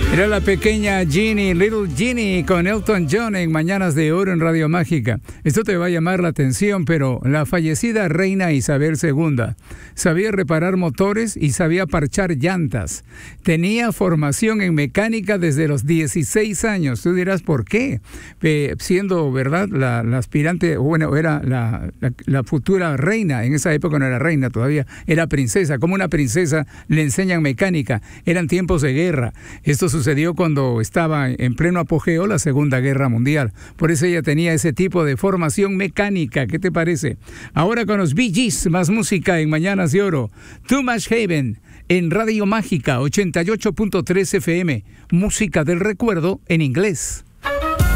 Era la pequeña Ginny, Little Ginny, con Elton John en Mañanas de Oro en Radio Mágica. Esto te va a llamar la atención, pero la fallecida reina Isabel II sabía reparar motores y sabía parchar llantas. Tenía formación en mecánica desde los 16 años. Tú dirás, ¿por qué? Siendo, ¿verdad?, la aspirante, bueno, era la futura reina. En esa época no era reina todavía, era princesa. Como una princesa le enseñan mecánica. Eran tiempos de guerra. Esto sucedió cuando estaba en pleno apogeo la Segunda Guerra Mundial. Por eso ella tenía ese tipo de formación mecánica. ¿Qué te parece? Ahora con los Bee Gees, más música en Mañanas de Oro. Too Much Heaven en Radio Mágica 88.3 FM. Música del recuerdo en inglés.